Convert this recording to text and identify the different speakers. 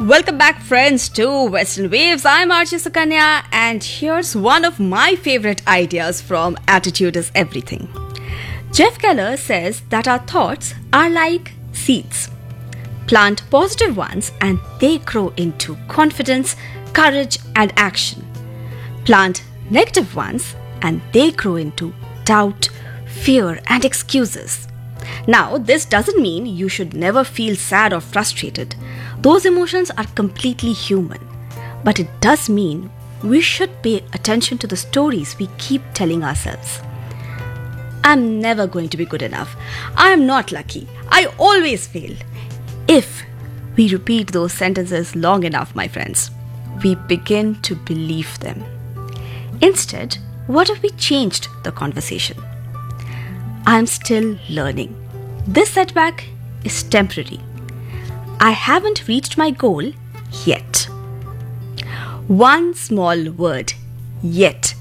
Speaker 1: Welcome back, friends, to Western Waves. I'm Archie Sukanya, and here's one of my favorite ideas from Attitude is Everything. Jeff Keller says that our thoughts are like seeds. Plant positive ones, and they grow into confidence, courage, and action. Plant negative ones, and they grow into doubt, fear, and excuses. Now, this doesn't mean you should never feel sad or frustrated. Those emotions are completely human. But it does mean we should pay attention to the stories we keep telling ourselves. I'm never going to be good enough. I am not lucky. I always fail. If we repeat those sentences long enough, my friends, we begin to believe them. Instead, what if we changed the conversation? I'm still learning. This setback is temporary. I haven't reached my goal yet. One small word, yet,